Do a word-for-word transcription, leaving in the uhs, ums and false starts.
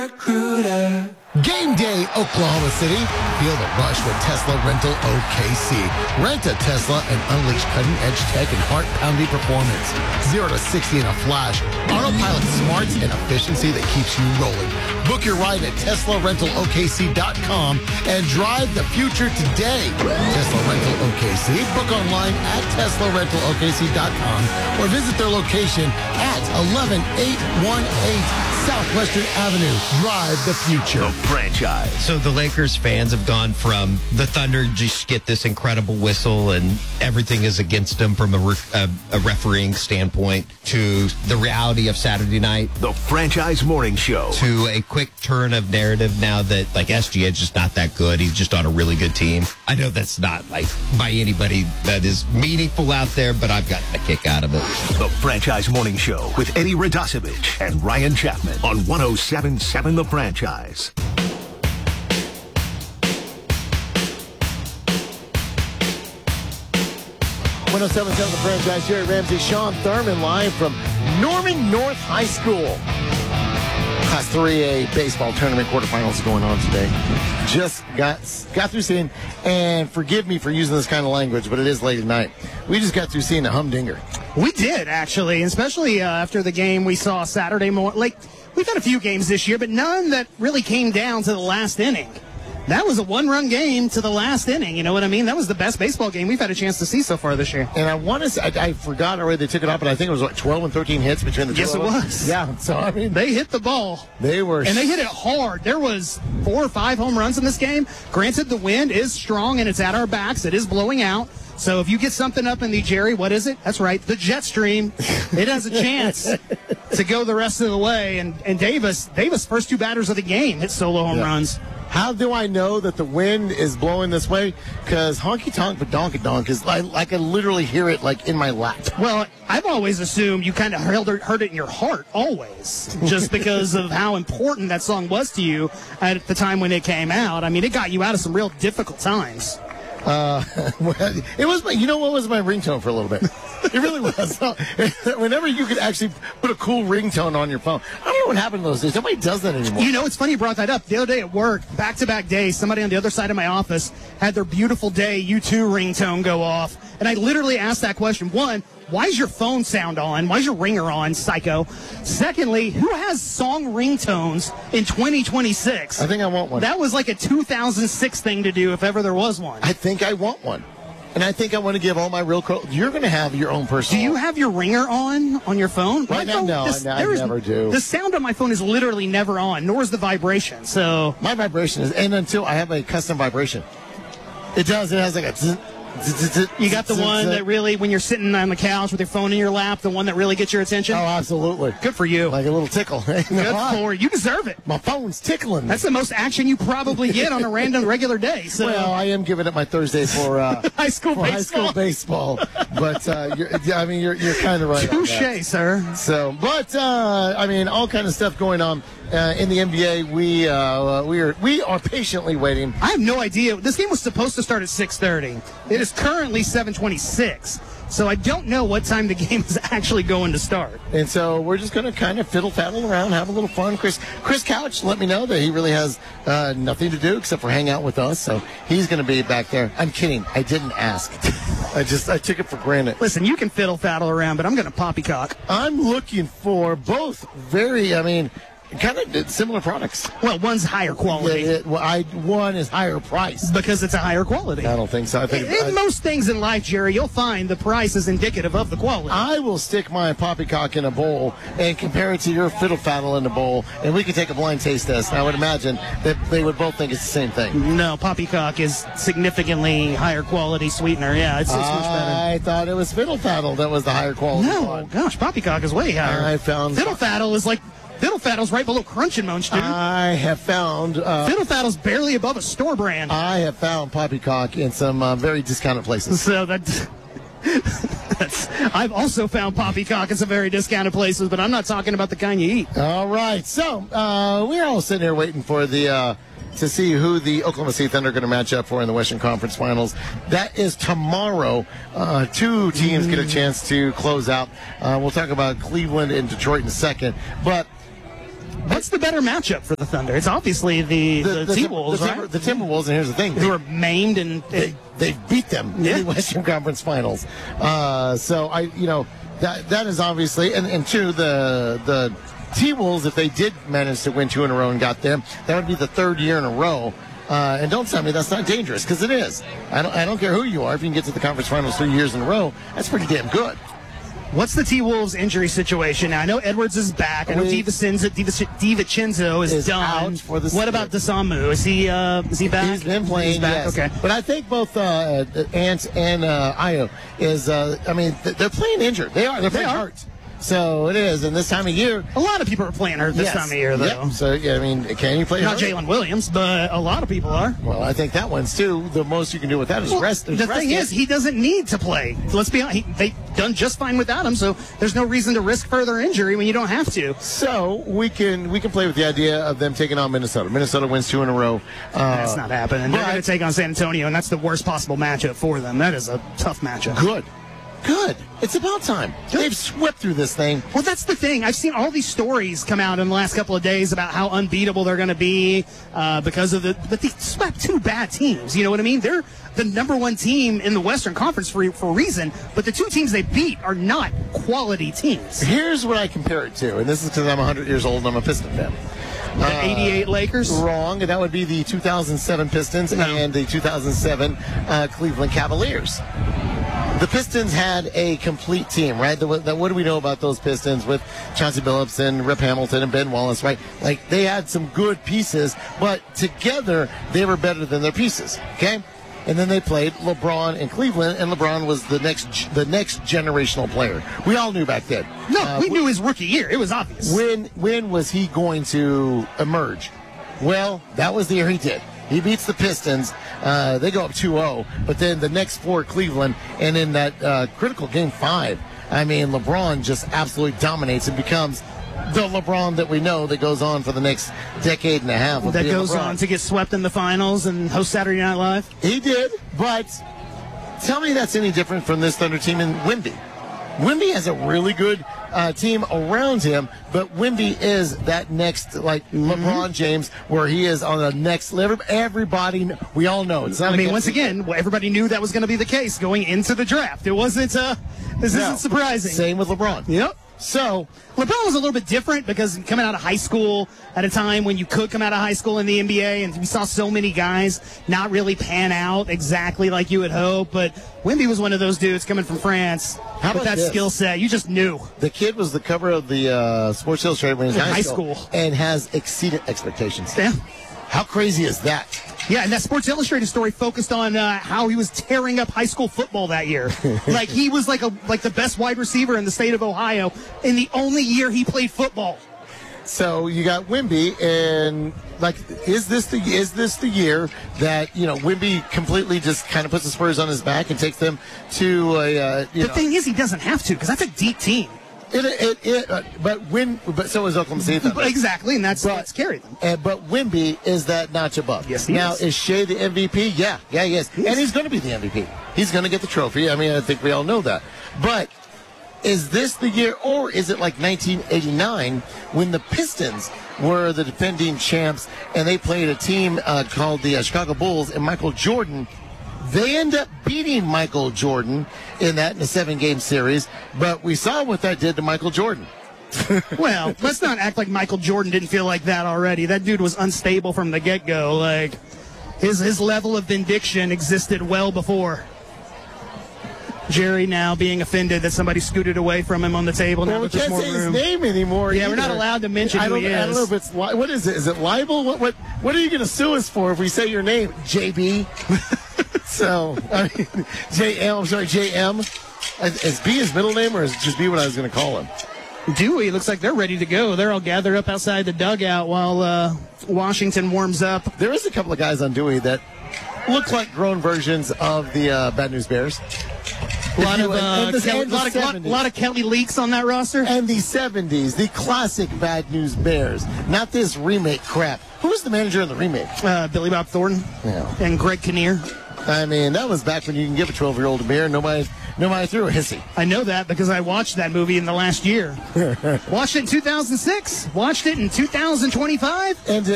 Game day, Oklahoma City. Feel the rush with Tesla Rental O K C. Rent a Tesla and unleash cutting-edge tech and heart-pounding performance. zero to sixty in a flash. Autopilot smarts and efficiency that keeps you rolling. Book your ride at Tesla Rental O K C dot com and drive the future today. Tesla Rental O K C. Book online at Tesla Rental O K C dot com or visit their location at eleven eight one eight Southwestern Avenue. Drive the future. The franchise. So the Lakers fans have gone from the Thunder just get this incredible whistle and everything is against them from a, re- a, a refereeing standpoint to the reality of Saturday night. The franchise morning show. To a quick turn of narrative now that like S G A is just not that good. He's just on a really good team. I know that's not like by anybody that is meaningful out there, but I've gotten a kick out of it. The franchise morning show with Eddie Radosevich and Ryan Chapman on one oh seven point seven The Franchise. one oh seven point seven The Franchise. Jerry Ramsey, Sean Thurman live from Norman North High School. Class three A baseball tournament quarterfinals going on today. Just got got through seeing, and forgive me for using this kind of language, but it is late at night. We just got through seeing a humdinger. We did, actually, especially uh, after the game we saw Saturday morning. Like, we've had a few games this year, but none that really came down to the last inning. That was a one-run game to the last inning. You know what I mean? That was the best baseball game we've had a chance to see so far this year. And I want to say, I, I forgot already they took it up, but I think it was like twelve and thirteen hits between the two Yes, of it them. was. Yeah, so I mean, they hit the ball. They were. And they hit it hard. There was four or five home runs in this game. Granted, the wind is strong and it's at our backs. It is blowing out. So if you get something up in the, Jerry, what is it? That's right, the jet stream. It has a chance to go the rest of the way. And, and Davis, Davis, first two batters of the game, hit solo home yeah. runs. How do I know that the wind is blowing this way? Because honky tonk but donky donk is like, like I literally hear it like in my lap. Well, I've always assumed you kind of heard it in your heart, always, just because of how important that song was to you at the time when it came out. I mean, it got you out of some real difficult times. Uh, it was, my, you know what was my ringtone for a little bit? It really was. So, whenever you could actually put a cool ringtone on your phone. I don't know what happened those days. Nobody does that anymore. You know, it's funny you brought that up. The other day at work, back-to-back days, somebody on the other side of my office had their Beautiful Day U two ringtone go off. And I literally asked that question. One, why is your phone sound on? Why is your ringer on, psycho? Secondly, who has song ringtones in twenty twenty-six? I think I want one. That was like a two thousand six thing to do if ever there was one. I think I want one. And I think I want to give all my real co- You're going to have your own personal. Do you have your ringer on on your phone? Right now, phone, no, this, I, I is, never do. The sound on my phone is literally never on, nor is the vibration. So my vibration is, and until I have a custom vibration. It does. It has like a... Zzz, zzz, zzz, you got the zzz, one zzz. that really, when you're sitting on the couch with your phone in your lap, the one that really gets your attention? Oh, absolutely. Good for you. Like a little tickle. Good for you. You deserve it. My phone's tickling me. That's the most action you probably get on a random regular day. So. Well, I am giving it my Thursday for, uh, high school for baseball. high school baseball. But uh, you're, I mean, you're you're kind of right. Touché, sir. So, but uh, I mean, all kind of stuff going on uh, in the N B A. We uh, we are we are patiently waiting. I have no idea. This game was supposed to start at six thirty. It is currently seven twenty-six. So I don't know what time the game is actually going to start. And so we're just going to kind of fiddle-faddle around, have a little fun. Chris Chris Couch let me know that he really has uh, nothing to do except for hang out with us. So he's going to be back there. I'm kidding. I didn't ask. I just I took it for granted. Listen, you can fiddle-faddle around, but I'm going to poppycock. I'm looking for both very, I mean, kind of similar products. Well, one's higher quality. Yeah, it, well, I, one is higher price. Because it's a higher quality. I don't think so. I think in, in I, most things in life, Jerry, you'll find the price is indicative of the quality. I will stick my poppycock in a bowl and compare it to your fiddle faddle in a bowl, and we can take a blind taste test. And I would imagine that they would both think it's the same thing. No, poppycock is significantly higher quality sweetener. Yeah, it's, it's much better. I thought it was fiddle faddle that was the higher quality No, one. gosh, poppycock is way higher. I found fiddle faddle is like fiddle faddle's right below Crunch and Munch, dude. I have found uh, fiddle faddle's barely above a store brand. I have found poppycock in some uh, very discounted places. So that. That's, I've also found poppycock in some very discounted places, but I'm not talking about the kind you eat. All right, so uh, we're all sitting here waiting for the uh, to see who the Oklahoma City Thunder are going to match up for in the Western Conference Finals. That is tomorrow. Uh, two teams get a chance to close out. Uh, we'll talk about Cleveland and Detroit in a second, but What's the better matchup for the Thunder? It's obviously the, the, the T-Wolves, the, right? The, the Timberwolves, and here's the thing. Who were maimed and... They, they beat them yeah. in the Western Conference Finals. Uh, so, I, you know, that that is obviously... And, and two, the the T-Wolves, if they did manage to win two in a row and got them, that would be the third year in a row. Uh, and don't tell me that's not dangerous, because it is. I don't, I don't care who you are. If you can get to the conference finals three years in a row, that's pretty damn good. What's the T-Wolves injury situation now? I know Edwards is back. I know DiVincenzo, DiVincenzo is, is done. Out for the what about Desamu? Is he uh, is he back? He's been playing. He's back. Yes. Okay. But I think both uh, Ant and uh, Ayo is. Uh, I mean, they're playing injured. They are. They're playing they are. hurt. So it is, and this time of year, a lot of people are playing hurt this yes. time of year, though. Yep. So yeah, I mean, can you play? Not hurt? Jalen Williams, but a lot of people are. Well, I think that one's too. The most you can do with that is well, rest. The rest thing it. is, he doesn't need to play. Let's be honest. He, they've done just fine without him, so there's no reason to risk further injury when you don't have to. So we can we can play with the idea of them taking on Minnesota. Minnesota wins two in a row. Uh, that's not happening. They're going to take on San Antonio, and that's the worst possible matchup for them. That is a tough matchup. Good. Good. It's about time. Good. They've swept through this thing. Well, that's the thing. I've seen all these stories come out in the last couple of days about how unbeatable they're going to be uh, because of the. But they swept two bad teams. You know what I mean? They're the number one team in the Western Conference for for a reason. But the two teams they beat are not quality teams. Here's what I compare it to, and this is because I'm one hundred years old and I'm a Piston fan. The uh, eighty-eight Lakers? Wrong. That would be the two thousand seven Pistons no. and the two thousand seven uh, Cleveland Cavaliers. The Pistons had a complete team, right? The, the, what do we know about those Pistons with Chauncey Billups and Rip Hamilton and Ben Wallace, right? Like, they had some good pieces, but together they were better than their pieces, okay? And then they played LeBron in Cleveland, and LeBron was the next the next generational player. We all knew back then. No, uh, we knew his rookie year. It was obvious. When when was he going to emerge? Well, that was the year he did. He beats the Pistons. Uh, they go up two oh, but then the next four, Cleveland, and in that uh, critical game five, I mean, LeBron just absolutely dominates and becomes the LeBron that we know that goes on for the next decade and a half. That goes LeBron. on to get swept in the finals and host Saturday Night Live? He did, but tell me that's any different from this Thunder team in Wemby. Wemby has a really good uh, team around him, but Wemby is that next, like, mm-hmm. LeBron James, where he is on the next level. Everybody, we all know. It's not I mean, once again, everybody knew that was going to be the case going into the draft. It wasn't, uh, this no. isn't surprising. Same with LeBron. Yep. So, LeBron was a little bit different because coming out of high school at a time when you could come out of high school in the N B A, and we saw so many guys not really pan out exactly like you would hope. But Wemby was one of those dudes coming from France How with that this? skill set. You just knew. The kid was the cover of the uh, Sports Illustrated when he was in high, high school, school and has exceeded expectations. Yeah. How crazy is that? Yeah, and that Sports Illustrated story focused on uh, how he was tearing up high school football that year. Like he was like a like the best wide receiver in the state of Ohio in the only year he played football. So you got Wemby, and like, is this the is this the year that you know Wemby completely just kind of puts the Spurs on his back and takes them to a? Uh, you the know, thing is, he doesn't have to because that's a deep team. It, it, it, uh, but when, but so is Oklahoma City Thunder. Exactly, and that's but, what's carried them. And, but Wemby is that notch above. Yes, he now, is. is Shea the M V P? Yeah, yeah, he is. He and is. He's going to be the M V P. He's going to get the trophy. I mean, I think we all know that. But is this the year, or is it like nineteen eighty-nine when the Pistons were the defending champs and they played a team uh, called the uh, Chicago Bulls and Michael Jordan? They end up beating Michael Jordan in that in a seven-game series, but we saw what that did to Michael Jordan. Well, let's not act like Michael Jordan didn't feel like that already. That dude was unstable from the get-go. Like his his level of vindication existed well before. Jerry now being offended that somebody scooted away from him on the table. Well, now we that there's can't more say room. his name anymore. Yeah, either. we're not allowed to mention I who don't, he is. I don't know if it's li- what is it? Is it libel? What what what are you going to sue us for if we say your name, J B? So I mean, J M. I'm sorry, J M. Is B his middle name, or is it just B what I was going to call him? Dewey looks like they're ready to go. They're all gathered up outside the dugout while uh, Washington warms up. There is a couple of guys on Dewey that look like grown versions of the uh, Bad News Bears. A lot, you, of, uh, the, Kelly, lot, of, lot, lot of Kelly Leaks on that roster. And the seventies, the classic Bad News Bears. Not this remake crap. Who was the manager in the remake? Uh, Billy Bob Thornton Yeah. and Greg Kinnear. I mean, that was back when you can give a twelve-year-old a beer and nobody, nobody threw a hissy. I know that because I watched that movie in the last year. Watched it in two thousand six. Watched it in two thousand twenty-five. And